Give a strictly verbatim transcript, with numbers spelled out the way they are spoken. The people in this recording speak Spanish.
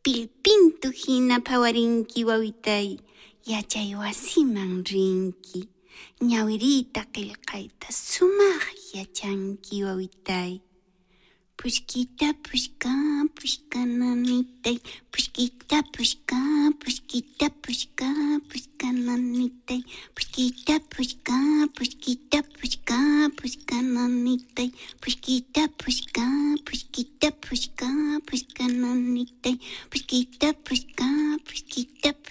Pilpintu hina phawarinki wawitay, yachay wasiman rinki. Ñawirita qillqayta sumaq yachanki wawitay. Pushkita pushka pushkananitay, pushkita pushka pushkita pushka pushkananitay, pushkita pushka pushkita pushka pushkananitay, pushkita pushka pushkita pushka pushkananitay, pushkita pushka pushkita